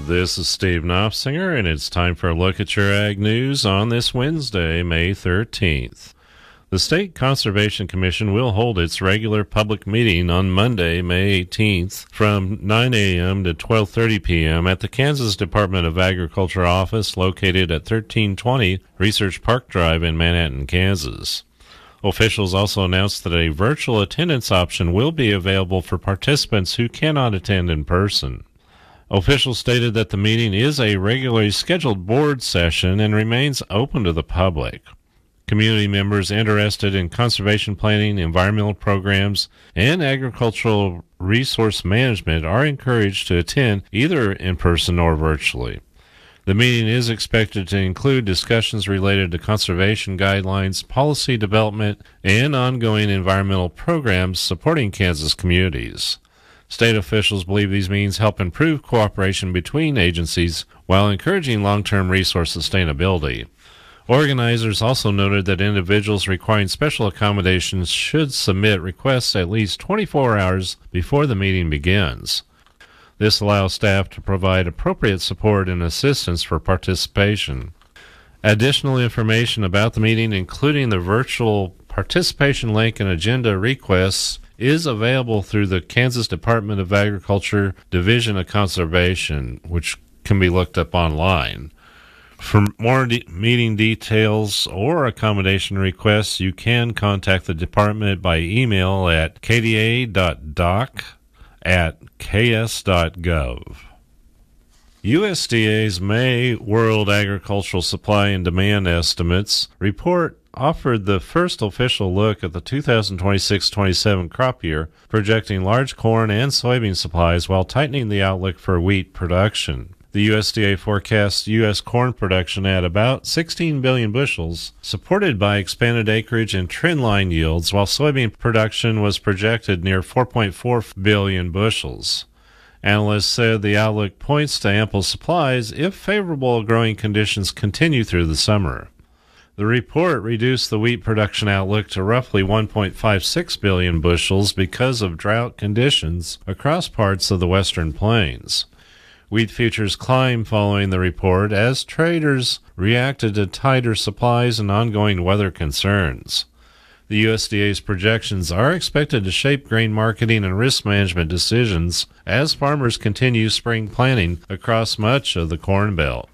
This is Steve Knopfsinger, and it's time for a look at your ag news on this Wednesday, May 13th. The State Conservation Commission will hold its regular public meeting on Monday, May 18th from 9 a.m. to 12:30 p.m. at the Kansas Department of Agriculture office located at 1320 Research Park Drive in Manhattan, Kansas. Officials also announced that a virtual attendance option will be available for participants who cannot attend in person. Officials stated that the meeting is a regularly scheduled board session and remains open to the public. Community members interested in conservation planning, environmental programs, and agricultural resource management are encouraged to attend either in person or virtually. The meeting is expected to include discussions related to conservation guidelines, policy development, and ongoing environmental programs supporting Kansas communities. State officials believe these means help improve cooperation between agencies while encouraging long-term resource sustainability. Organizers also noted that individuals requiring special accommodations should submit requests at least 24 hours before the meeting begins. This allows staff to provide appropriate support and assistance for participation. Additional information about the meeting, including the virtual participation link and agenda requests, is available through the Kansas Department of Agriculture Division of Conservation, which can be looked up online. For more meeting details or accommodation requests, you can contact the department by email at kda.doc@ks.gov. USDA's May World Agricultural Supply and Demand Estimates report offered the first official look at the 2026-27 crop year, projecting large corn and soybean supplies while tightening the outlook for wheat production. The USDA forecasts U.S. corn production at about 16 billion bushels, supported by expanded acreage and trendline yields, while soybean production was projected near 4.4 billion bushels. Analysts said the outlook points to ample supplies if favorable growing conditions continue through the summer. The report reduced the wheat production outlook to roughly 1.56 billion bushels because of drought conditions across parts of the western plains. Wheat futures climbed following the report as traders reacted to tighter supplies and ongoing weather concerns. The USDA's projections are expected to shape grain marketing and risk management decisions as farmers continue spring planting across much of the Corn Belt.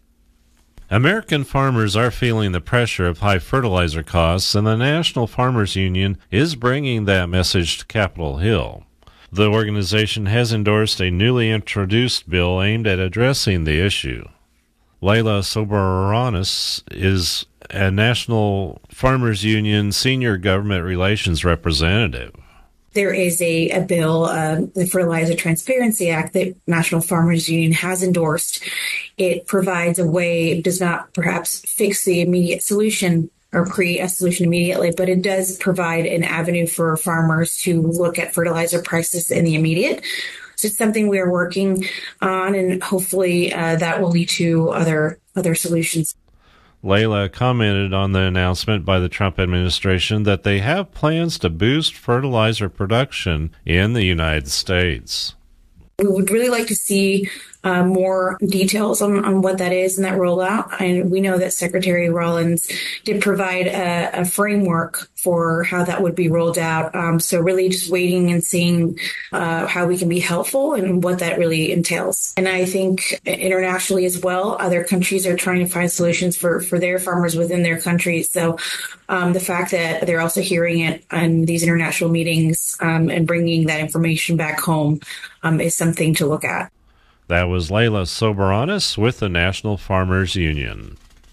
American farmers are feeling the pressure of high fertilizer costs, and the National Farmers Union is bringing that message to Capitol Hill. The organization has endorsed a newly introduced bill aimed at addressing the issue. Layla Soberanis is a National Farmers Union Senior Government Relations Representative. There is a bill, the Fertilizer Transparency Act, that National Farmers Union has endorsed. It provides a way, it does not perhaps fix the immediate solution or create a solution immediately, but it does provide an avenue for farmers to look at fertilizer prices in the immediate. So it's something we are working on, and hopefully that will lead to other solutions. Layla commented on the announcement by the Trump administration that they have plans to boost fertilizer production in the United States. We would really like to see more details on what that is and that rollout. And we know that Secretary Rollins did provide a framework for how that would be rolled out. So really just waiting and seeing how we can be helpful and what that really entails. And I think internationally as well, other countries are trying to find solutions for their farmers within their countries. So the fact that they're also hearing it on these international meetings and bringing that information back home is something to look at. That was Layla Soberanis with the National Farmers Union.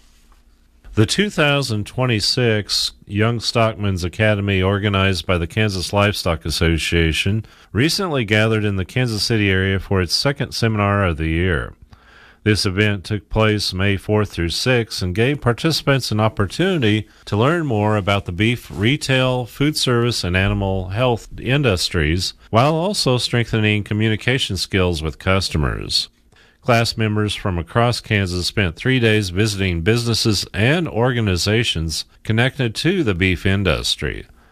The 2026 Young Stockmen's Academy, organized by the Kansas Livestock Association, recently gathered in the Kansas City area for its second seminar of the year. This event took place May 4th through 6th and gave participants an opportunity to learn more about the beef retail, food service, and animal health industries, while also strengthening communication skills with customers. Class members from across Kansas spent 3 days visiting businesses and organizations connected to the beef industry.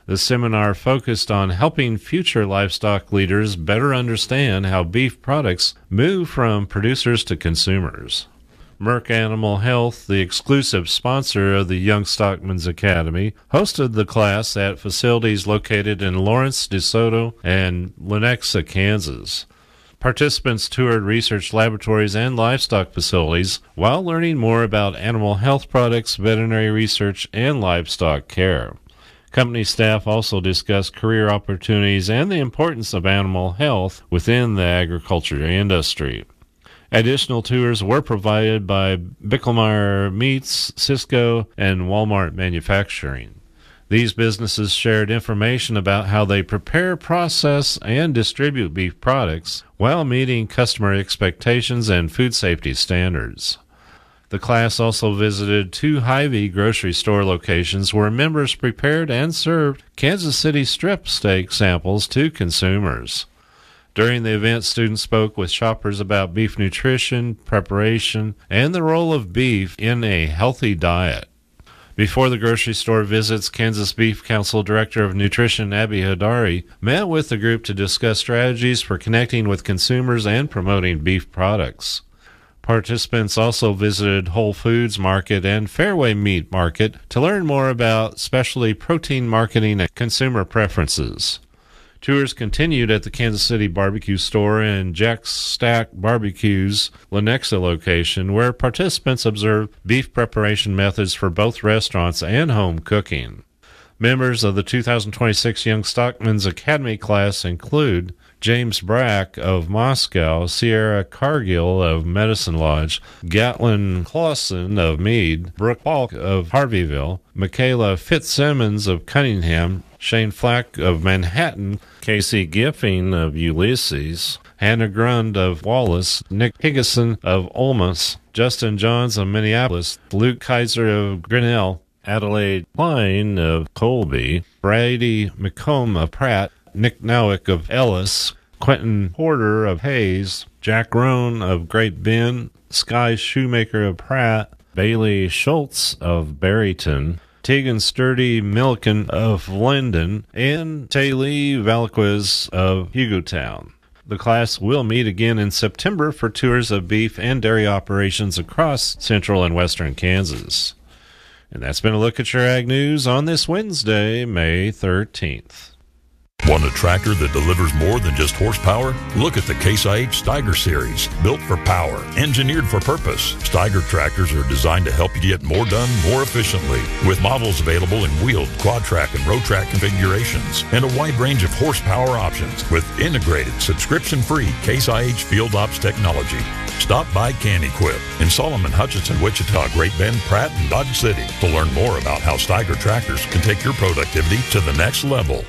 The seminar focused on helping future livestock leaders better understand how beef products move from producers to consumers. Merck Animal Health, the exclusive sponsor of the Young Stockmen's Academy, hosted the class at facilities located in Lawrence, DeSoto, and Lenexa, Kansas. Participants toured research laboratories and livestock facilities while learning more about animal health products, veterinary research, and livestock care. Company staff also discussed career opportunities and the importance of animal health within the agriculture industry. Additional tours were provided by Bickelmeyer Meats, Cisco, and Walmart Manufacturing. These businesses shared information about how they prepare, process, and distribute beef products while meeting customer expectations and food safety standards. The class also visited 2 Hy-Vee grocery store locations where members prepared and served Kansas City strip steak samples to consumers. During the event, students spoke with shoppers about beef nutrition, preparation, and the role of beef in a healthy diet. Before the grocery store visits, Kansas Beef Council Director of Nutrition Abby Hadari met with the group to discuss strategies for connecting with consumers and promoting beef products. Participants also visited Whole Foods Market and Fairway Meat Market to learn more about specialty protein marketing and consumer preferences. Tours continued at the Kansas City Barbecue Store and Jack's Stack Barbecue's Lenexa location, where participants observed beef preparation methods for both restaurants and home cooking. Members of the 2026 Young Stockmen's Academy class include James Brack of Moscow, Sierra Cargill of Medicine Lodge, Gatlin Clausen of Meade, Brooke Falk of Harveyville, Michaela Fitzsimmons of Cunningham, Shane Flack of Manhattan, Casey Giffing of Ulysses, Hannah Grund of Wallace, Nick Higgison of Olmus, Justin Johns of Minneapolis, Luke Kaiser of Grinnell, Adelaide Klein of Colby, Brady McComb of Pratt, Nick Nowick of Ellis, Quentin Porter of Hayes, Jack Rohn of Great Bend, Sky Shoemaker of Pratt, Bailey Schultz of Barryton, Tegan Sturdy Milliken of Linden, and Taylor Valquez of Hugotown. The class will meet again in September for tours of beef and dairy operations across central and western Kansas. And that's been a look at your Ag News on this Wednesday, May 13th. Want a tractor that delivers more than just horsepower? Look at the Case IH Steiger series. Built for power, engineered for purpose. Steiger tractors are designed to help you get more done more efficiently. With models available in wheeled, quad track, and road track configurations. And a wide range of horsepower options with integrated, subscription-free Case IH Field Ops technology. Stop by Can Equip in Solomon, Hutchinson, Wichita, Great Bend, Pratt, and Dodge City to learn more about how Steiger tractors can take your productivity to the next level.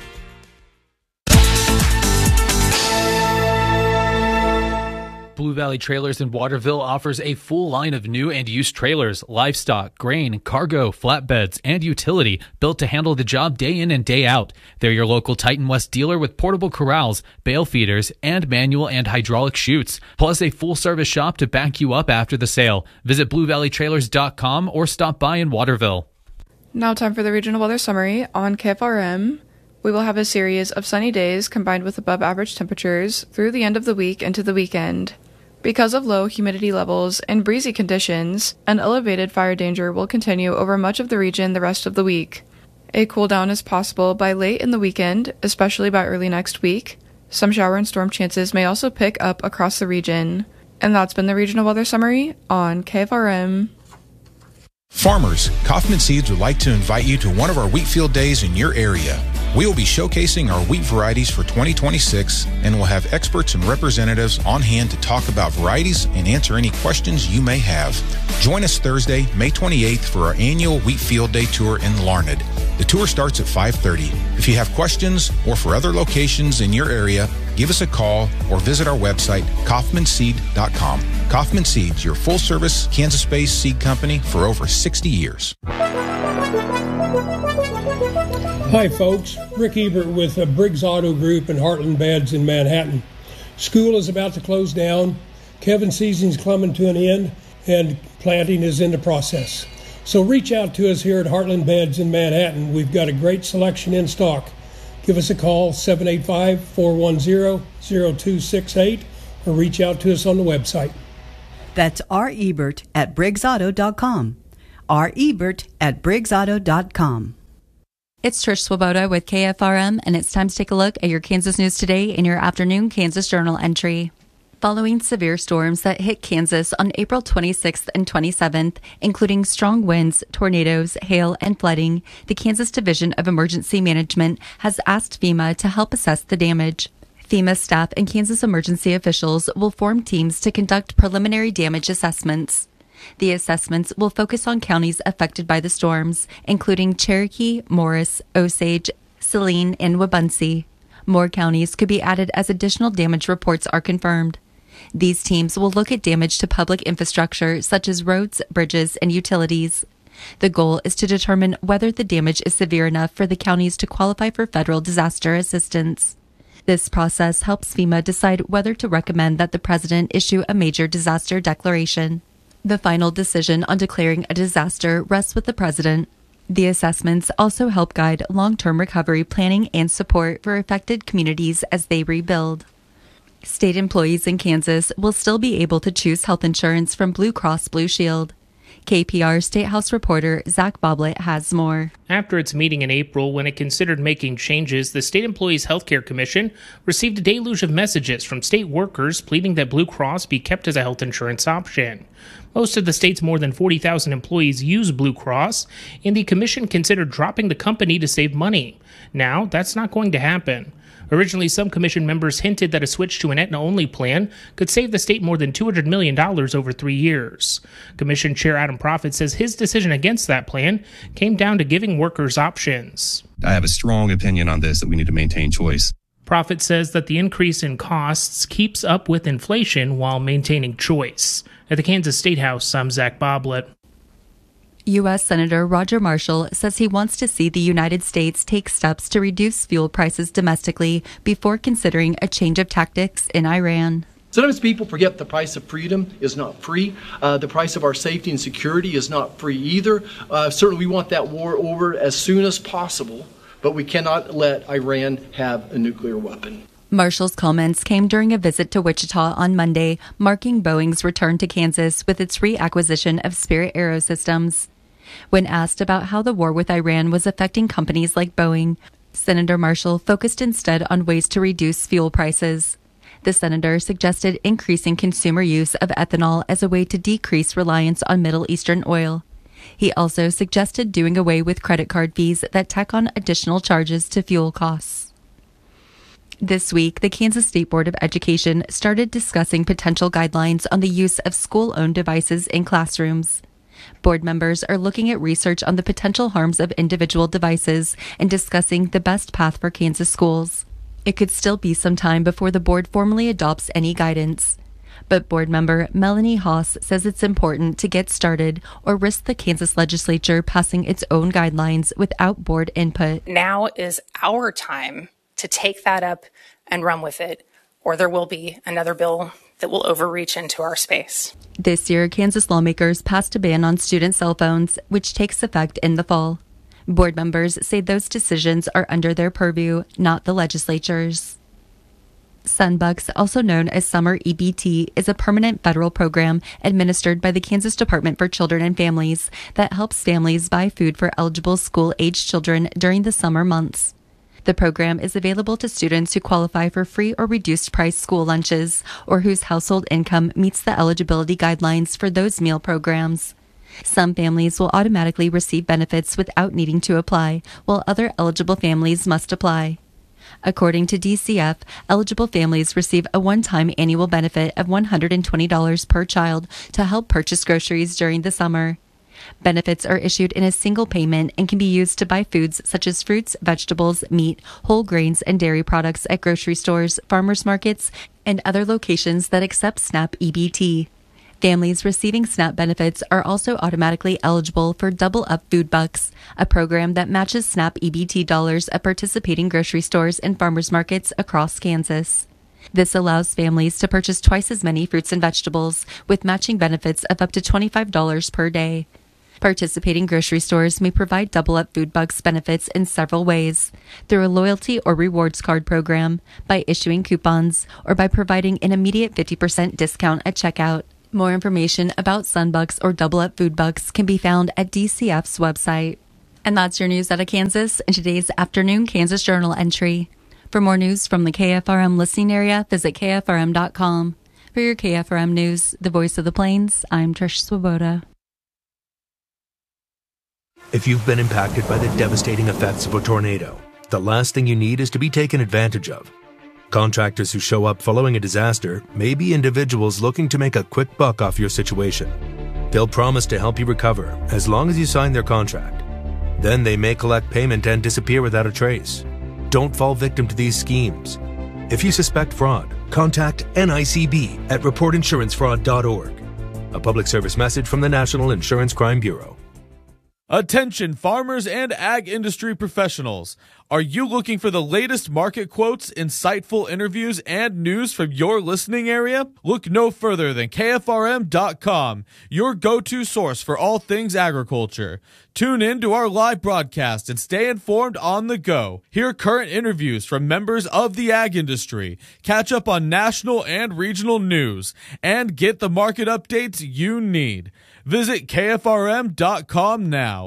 Blue Valley Trailers in Waterville offers a full line of new and used trailers, livestock, grain, cargo, flatbeds, and utility built to handle the job day in and day out. They're your local Titan West dealer with portable corrals, bale feeders, and manual and hydraulic chutes, plus a full-service shop to back you up after the sale. Visit BlueValleyTrailers.com or stop by in Waterville. Now time for the regional weather summary on KFRM. We will have a series of sunny days combined with above average temperatures through the end of the week into the weekend. Because of low humidity levels and breezy conditions, an elevated fire danger will continue over much of the region the rest of the week. A cool down is possible by late in the weekend, especially by early next week. Some shower and storm chances may also pick up across the region. And that's been the regional weather summary on KFRM. Farmers, Kaufman Seeds would like to invite you to one of our wheat field days in your area. We will be showcasing our wheat varieties for 2026 and will have experts and representatives on hand to talk about varieties and answer any questions you may have. Join us Thursday, May 28th for our annual Wheat Field Day tour in Larned. The tour starts at 5:30. If you have questions or for other locations in your area, give us a call or visit our website, kaufmanseed.com. Kaufman Seeds, your full-service Kansas-based seed company for over 60 years. Hi, folks. Rick Ebert with Briggs Auto Group and Heartland Beds in Manhattan. School is about to close down. Kevin season's coming to an end, and planting is in the process. So reach out to us here at Heartland Beds in Manhattan. We've got a great selection in stock. Give us a call, 785-410-0268, or reach out to us on the website. That's rebert at briggsauto.com. rebert@briggsauto.com. It's Trish Swoboda with KFRM, and it's time to take a look at your Kansas news today in your afternoon Kansas Journal entry. Following severe storms that hit Kansas on April 26th and 27th, including strong winds, tornadoes, hail, and flooding, the Kansas Division of Emergency Management has asked FEMA to help assess the damage. FEMA staff and Kansas emergency officials will form teams to conduct preliminary damage assessments. The assessments will focus on counties affected by the storms, including Cherokee, Morris, Osage, Saline, and Wabaunsee. More counties could be added as additional damage reports are confirmed. These teams will look at damage to public infrastructure such as roads, bridges, and utilities. The goal is to determine whether the damage is severe enough for the counties to qualify for federal disaster assistance. This process helps FEMA decide whether to recommend that the president issue a major disaster declaration. The final decision on declaring a disaster rests with the president. The assessments also help guide long-term recovery planning and support for affected communities as they rebuild. State employees in Kansas will still be able to choose health insurance from Blue Cross Blue Shield. KPR State House reporter Zach Boblet has more. After its meeting in April, when it considered making changes, the State Employees Healthcare Commission received a deluge of messages from state workers pleading that Blue Cross be kept as a health insurance option. Most of the state's more than 40,000 employees use Blue Cross, and the commission considered dropping the company to save money. Now, that's not going to happen. Originally, some commission members hinted that a switch to an Aetna-only plan could save the state more than $200 million over 3 years. Commission Chair Adam Proffitt says his decision against that plan came down to giving workers options. I have a strong opinion on this, that we need to maintain choice. Proffitt says that the increase in costs keeps up with inflation while maintaining choice. At the Kansas State House, I'm Zach Boblet. U.S. Senator Roger Marshall says he wants to see the United States take steps to reduce fuel prices domestically before considering a change of tactics in Iran. Sometimes people forget the price of freedom is not free. The price of our safety and security is not free either. Certainly we want that war over as soon as possible, but we cannot let Iran have a nuclear weapon. Marshall's comments came during a visit to Wichita on Monday, marking Boeing's return to Kansas with its reacquisition of Spirit Aerosystems. When asked about how the war with Iran was affecting companies like Boeing, Senator Marshall focused instead on ways to reduce fuel prices. The senator suggested increasing consumer use of ethanol as a way to decrease reliance on Middle Eastern oil. He also suggested doing away with credit card fees that tack on additional charges to fuel costs. This week, the Kansas State Board of Education started discussing potential guidelines on the use of school-owned devices in classrooms. Board members are looking at research on the potential harms of individual devices and discussing the best path for Kansas schools. It could still be some time before the board formally adopts any guidance. But board member Melanie Haas says it's important to get started or risk the Kansas legislature passing its own guidelines without board input. Now is our time to take that up and run with it, or there will be another bill that will overreach into our space. This year, Kansas lawmakers passed a ban on student cell phones, which takes effect in the fall. Board members say those decisions are under their purview, not the legislature's. Sunbucks, also known as Summer EBT, is a permanent federal program administered by the Kansas Department for Children and Families that helps families buy food for eligible school-aged children during the summer months. The program is available to students who qualify for free or reduced price school lunches or whose household income meets the eligibility guidelines for those meal programs. Some families will automatically receive benefits without needing to apply, while other eligible families must apply. According to DCF, eligible families receive a one-time annual benefit of $120 per child to help purchase groceries during the summer. Benefits are issued in a single payment and can be used to buy foods such as fruits, vegetables, meat, whole grains, and dairy products at grocery stores, farmers markets, and other locations that accept SNAP EBT. Families receiving SNAP benefits are also automatically eligible for Double Up Food Bucks, a program that matches SNAP EBT dollars at participating grocery stores and farmers markets across Kansas. This allows families to purchase twice as many fruits and vegetables, with matching benefits of up to $25 per day. Participating grocery stores may provide Double Up Food Bucks benefits in several ways: through a loyalty or rewards card program, by issuing coupons, or by providing an immediate 50% discount at checkout. More information about Sunbucks or Double Up Food Bucks can be found at DCF's website. And that's your news out of Kansas in today's afternoon Kansas Journal entry. For more news from the KFRM listening area, visit KFRM.com. For your KFRM news, the voice of the Plains, I'm Trish Swoboda. If you've been impacted by the devastating effects of a tornado, the last thing you need is to be taken advantage of. Contractors who show up following a disaster may be individuals looking to make a quick buck off your situation. They'll promise to help you recover as long as you sign their contract. Then they may collect payment and disappear without a trace. Don't fall victim to these schemes. If you suspect fraud, contact NICB at reportinsurancefraud.org. A public service message from the National Insurance Crime Bureau. Attention farmers and ag industry professionals. Are you looking for the latest market quotes, insightful interviews, and news from your listening area? Look no further than KFRM.com, your go-to source for all things agriculture. Tune in to our live broadcast and stay informed on the go. Hear current interviews from members of the ag industry, catch up on national and regional news, and get the market updates you need. Visit KFRM.com now.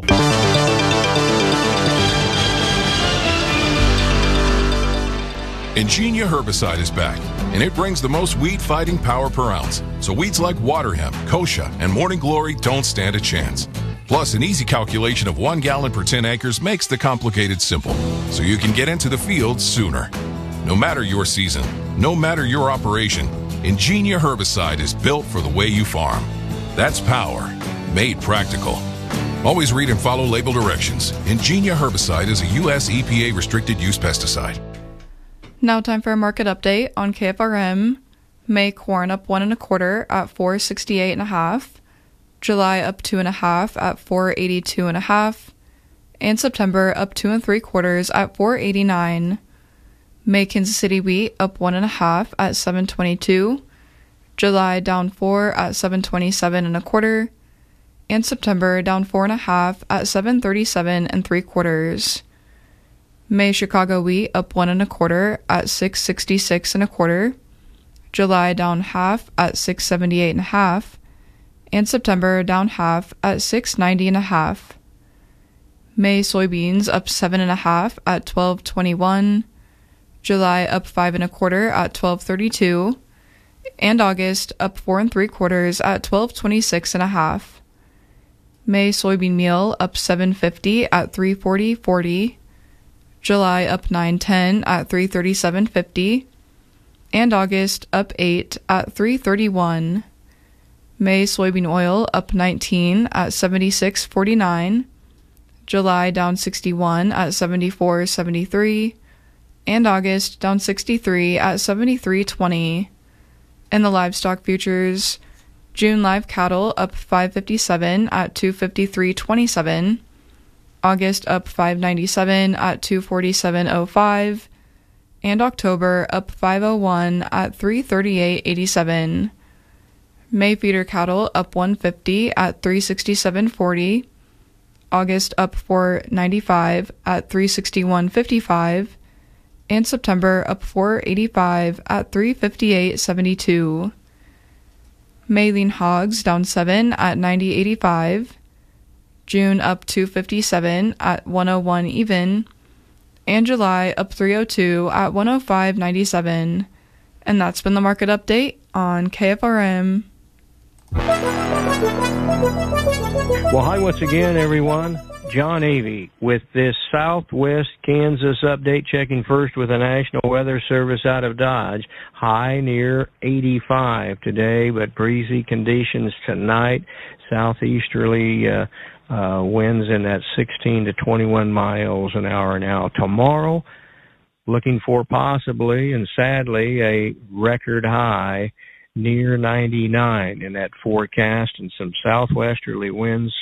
Ingenia herbicide is back, and it brings the most weed-fighting power per ounce. So weeds like water hemp, kochia, and morning glory don't stand a chance. Plus, an easy calculation of 1 gallon per 10 acres makes the complicated simple, so you can get into the field sooner. No matter your season, no matter your operation, Ingenia herbicide is built for the way you farm. That's power, made practical. Always read and follow label directions. Ingenia herbicide is a U.S. EPA restricted use pesticide. Now time for a market update on KFRM. May corn up 1 1/4 at $4.68.5. July up 2 1/2 at $4.82.5. And September up 2 3/4 at $4.89. May Kansas City wheat up 1 1/2 at $7.22. July down 4 at $7.27 1/4, and September down 4 1/2 at $7.37 3/4. May Chicago wheat up 1 1/4 at $6.66 1/4. July down half at $6.78 1/2, and September down half at $6.90 1/2. May soybeans up 7 1/2 at $12.21. July up 5 1/4 at $12.32. And August up 4 3/4 at $12.26 1/2. May soybean meal up $7.50 at $3.40.40. July up 9.10 at $3.37.50. And August up 8 at $3.31. May soybean oil up 19 at $76.49. July down 61 at $74.73. And August down 63 at $73.20. In the livestock futures, June live cattle up 557 at 253.27. August up 597 at 247.05. And October up 501 at 338.87. May feeder cattle up 150 at 367.40. August up 495 at 361.55. And September up 485 at 358.72. May lean hogs down 7 at 90.85. June up 257 at 101 even. And July up 302 at 105.97. And that's been the market update on KFRM. Well, hi once again, everyone. John Avey with this Southwest Kansas update, checking first with the National Weather Service out of Dodge. High near 85 today, but breezy conditions tonight. Southeasterly winds in that 16 to 21 miles an hour now. Tomorrow, looking for possibly and sadly a record high near 99 in that forecast, and some southwesterly winds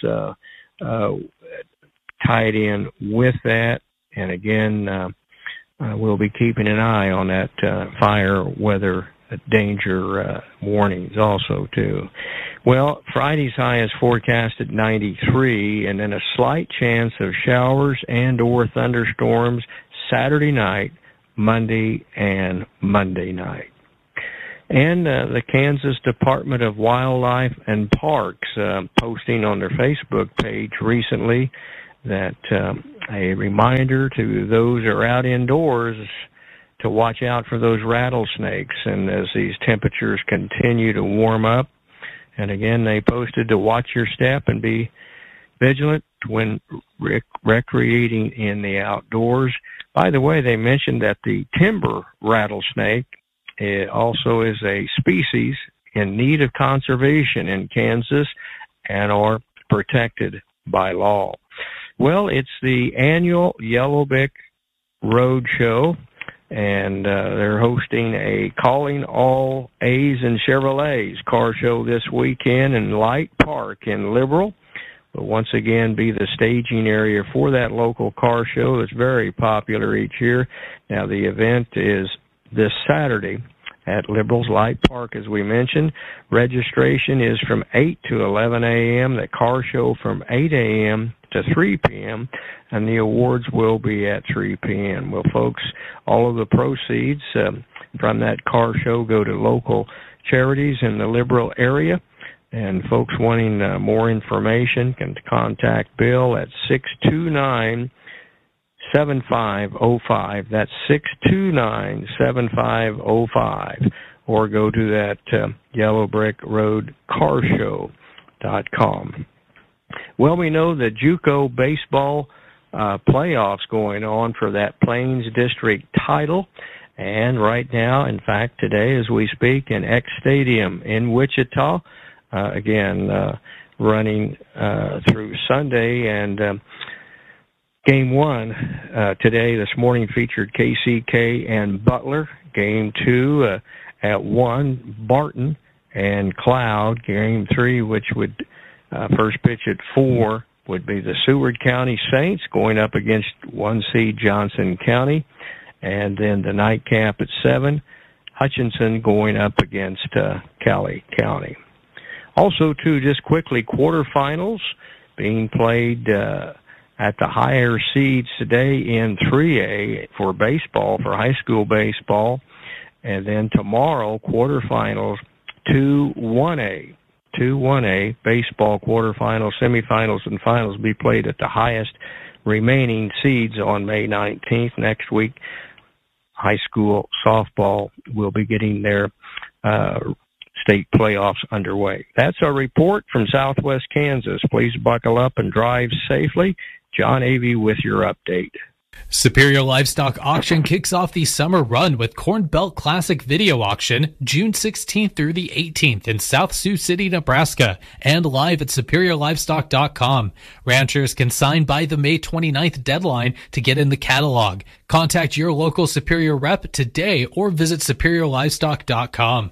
tied in with that. And again, we'll be keeping an eye on that fire weather danger warnings also, too. Well, Friday's high is forecast at 93, and then a slight chance of showers and or thunderstorms Saturday night, Monday, and Monday night. And the Kansas Department of Wildlife and Parks posting on their Facebook page recently that a reminder to those who are out indoors to watch out for those rattlesnakes. And as these temperatures continue to warm up, and again, they posted to watch your step and be vigilant when recreating in the outdoors. By the way, they mentioned that the timber rattlesnake also is a species in need of conservation in Kansas and are protected by law. Well, it's the annual Yellowbrick Road Show, and they're hosting a Calling All A's and Chevrolets car show this weekend in Light Park in Liberal. Will once again be the staging area for that local car show that's very popular each year. Now, the event is this Saturday at Liberal's Light Park, as we mentioned. Registration is from 8 to 11 a.m., the car show from 8 a.m. to 3 p.m., and the awards will be at 3 p.m. Well, folks, all of the proceeds from that car show go to local charities in the Liberal area, and folks wanting more information can contact Bill at 629-7505. That's 629-7505. Or go to that yellowbrickroadcarshow.com. Well, we know the JUCO baseball playoffs going on for that Plains District title. And right now, in fact, today as we speak, in X Stadium in Wichita, running through Sunday. And Game 1 today, this morning, featured KCK and Butler. Game 2 at 1, Barton and Cloud. Game 3, which would first pitch at 4, would be the Seward County Saints going up against 1 seed Johnson County. And then the nightcap at 7, Hutchinson going up against Cali County. Also, too, just quickly, quarterfinals being played at the higher seeds today in 3A for baseball, for high school baseball. And then tomorrow, quarterfinals, 2-1A. 2-1A baseball quarterfinals, semifinals, and finals be played at the highest remaining seeds on May 19th. Next week, high school softball will be getting their state playoffs underway. That's our report from Southwest Kansas. Please buckle up and drive safely. John Avey with your update. Superior Livestock Auction kicks off the summer run with Corn Belt Classic Video Auction June 16th through the 18th in South Sioux City, Nebraska, and live at SuperiorLivestock.com. Ranchers can sign by the May 29th deadline to get in the catalog. Contact your local Superior rep today or visit SuperiorLivestock.com.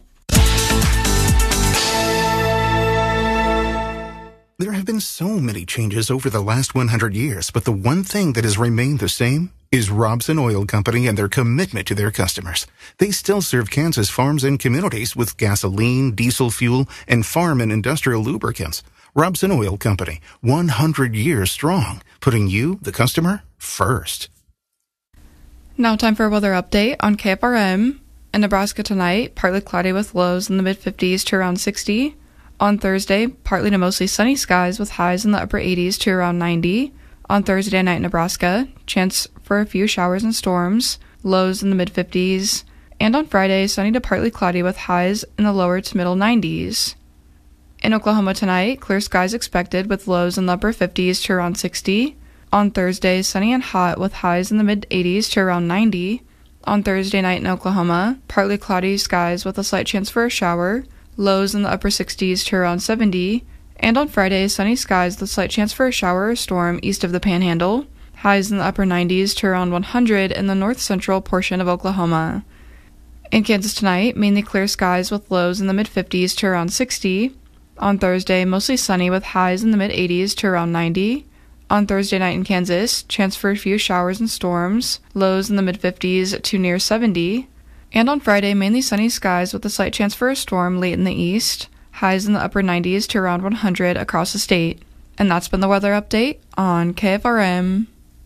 There have been so many changes over the last 100 years, but the one thing that has remained the same is Robson Oil Company and their commitment to their customers. They still serve Kansas farms and communities with gasoline, diesel fuel, and farm and industrial lubricants. Robson Oil Company, 100 years strong, putting you, the customer, first. Now time for a weather update on KFRM. In Nebraska tonight, partly cloudy with lows in the mid-50s to around 60. On Thursday, partly to mostly sunny skies with highs in the upper 80s to around 90. On Thursday night in Nebraska, chance for a few showers and storms, lows in the mid-50s. And on Friday, sunny to partly cloudy with highs in the lower to middle 90s. In Oklahoma tonight, clear skies expected with lows in the upper 50s to around 60. On Thursday, sunny and hot with highs in the mid-80s to around 90. On Thursday night in Oklahoma, partly cloudy skies with a slight chance for a shower, lows in the upper 60s to around 70, and on Friday, sunny skies with a slight chance for a shower or storm east of the Panhandle, highs in the upper 90s to around 100 in the north-central portion of Oklahoma. In Kansas tonight, mainly clear skies with lows in the mid-50s to around 60. On Thursday, mostly sunny with highs in the mid-80s to around 90. On Thursday night in Kansas, chance for a few showers and storms, lows in the mid-50s to near 70. And on Friday, mainly sunny skies with a slight chance for a storm late in the east. Highs in the upper 90s to around 100 across the state. And that's been the weather update on KFRM.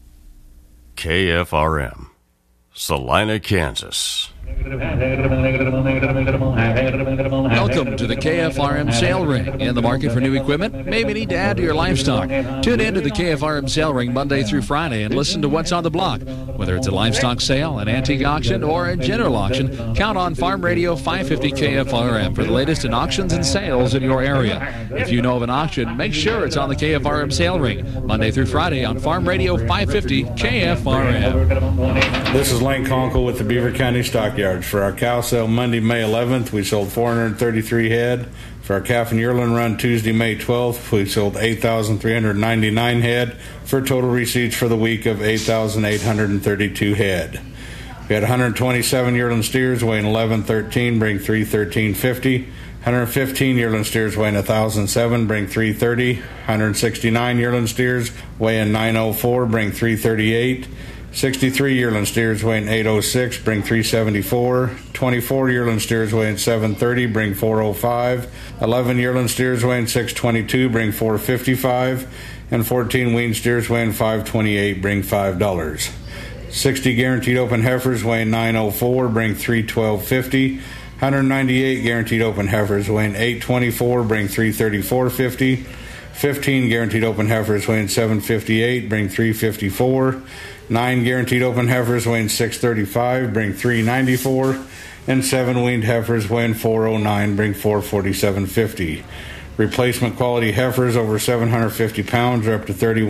KFRM, Salina, Kansas. Welcome to the KFRM Sale Ring. In the market for new equipment? Maybe need to add to your livestock. Tune in to the KFRM Sale Ring Monday through Friday and listen to what's on the block. Whether it's a livestock sale, an antique auction, or a general auction, count on Farm Radio 550 KFRM for the latest in auctions and sales in your area. If you know of an auction, make sure it's on the KFRM Sale Ring Monday through Friday on Farm Radio 550 KFRM. This is Lane Conkle with the Beaver County Stockyards. For our cow sale Monday, May 11th, we sold 433 head. For our calf and yearling run Tuesday, May 12th, we sold 8,399 head for total receipts for the week of 8,832 head. We had 127 yearling steers weighing 1113, bring 313.50. 115 yearling steers weighing 1,007, bring 330. 169 yearling steers weighing 904, bring 338. 63 yearling steers weighing 806, bring 374. 24 yearling steers weighing 730, bring 405. 11 yearling steers weighing 622, bring 455. And 14 wean steers weighing 528, bring $5. 60 guaranteed open heifers weighing 904, bring 312.50. 198 guaranteed open heifers weighing 824, bring 334.50. 15 guaranteed open heifers weighing 758, bring 354. 9 guaranteed open heifers weighing 635, bring 394, and 7 weaned heifers weighing 409, bring 447.50. Replacement quality heifers over 750 pounds are up to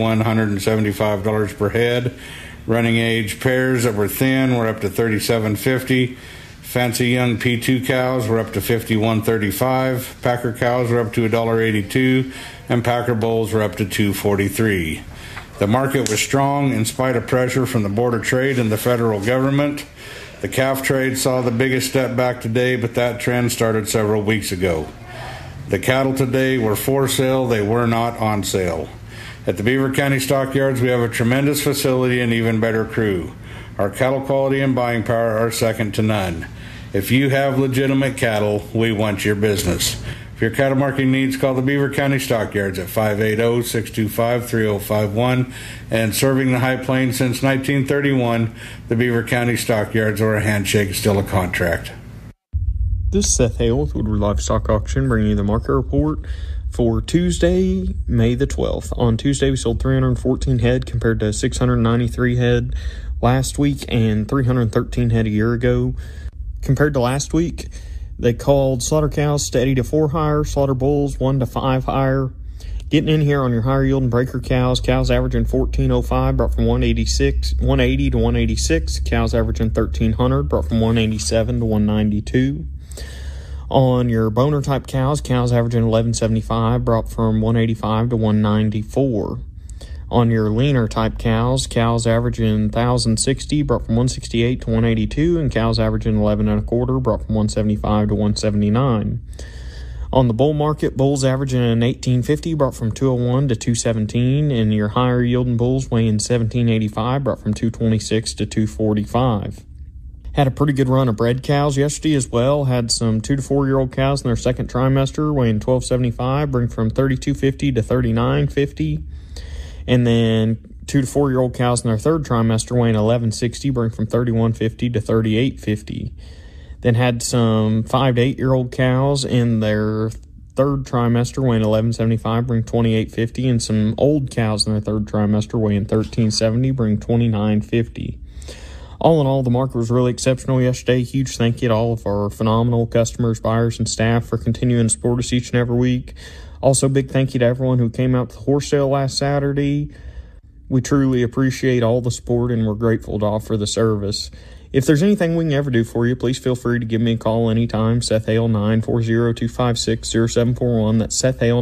$3,175 per head. Running age pairs that were thin were up to $37.50. Fancy young P2 cows were up to $51.35. Packer cows were up to $1.82, and Packer bulls were up to $2.43. The market was strong in spite of pressure from the Board of Trade and the federal government. The calf trade saw the biggest step back today, but that trend started several weeks ago. The cattle today were for sale, they were not on sale. At the Beaver County Stockyards, we have a tremendous facility and even better crew. Our cattle quality and buying power are second to none. If you have legitimate cattle, we want your business. For your cattle marketing needs, call the Beaver County Stockyards at 580-625-3051. And serving the High Plains since 1931, the Beaver County Stockyards, or a handshake is still a contract. This is Seth Hale with Woodward Livestock Auction, bringing you the market report for Tuesday, May the 12th. On Tuesday, we sold 314 head compared to 693 head last week and 313 head a year ago. Compared to last week, they called slaughter cows steady to 4 higher, slaughter bulls 1 to 5 higher. Getting in here on your higher yielding breaker cows, cows averaging 1405, brought from 180 to 186. Cows averaging 1300, brought from 187 to 192. On your boner type cows, cows averaging 1175, brought from 185 to 194. On your leaner type cows, cows averaging 1,060, brought from 168 to 182, and cows averaging 11 1/4, brought from 175 to 179. On the bull market, bulls averaging 1850, brought from 201 to 217, and your higher yielding bulls weighing 1785, brought from 226 to 245. Had a pretty good run of bred cows yesterday as well. Had some 2 to 4 year old cows in their second trimester weighing 1275, bring from 3250 to 3950. And then 2 to 4 year old cows in their third trimester weighing 1160, bring from 3150 to 3850. Then had some 5 to 8 year old cows in their third trimester weighing 1175, bring 2850, and some old cows in their third trimester weighing 1370, bring 2950. All in all, the market was really exceptional yesterday. Huge thank you to all of our phenomenal customers, buyers, and staff for continuing to support us each and every week. Also, big thank you to everyone who came out to the horse sale last Saturday. We truly appreciate all the support, and we're grateful to offer the service. If there's anything we can ever do for you, please feel free to give me a call anytime. Seth Hale, 940-256-0741. That's Seth Hale,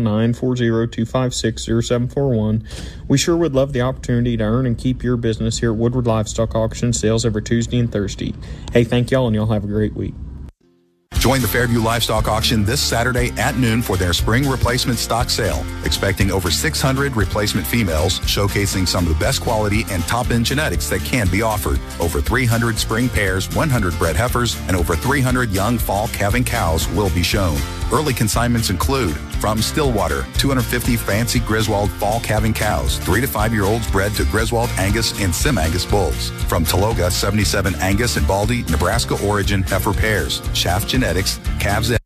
940-256-0741. We sure would love the opportunity to earn and keep your business here at Woodward Livestock Auction. Sales every Tuesday and Thursday. Hey, thank y'all, and y'all have a great week. Join the Fairview Livestock Auction this Saturday at noon for their spring replacement stock sale. Expecting over 600 replacement females, showcasing some of the best quality and top-end genetics that can be offered. Over 300 spring pairs, 100 bred heifers, and over 300 young fall calving cows will be shown. Early consignments include from Stillwater, 250 fancy Griswold fall calving cows, 3 to 5-year-olds bred to Griswold Angus and Sim Angus bulls. From Taloga, 77 Angus and Baldy, Nebraska origin heifer pairs, Shaft Genetics, calves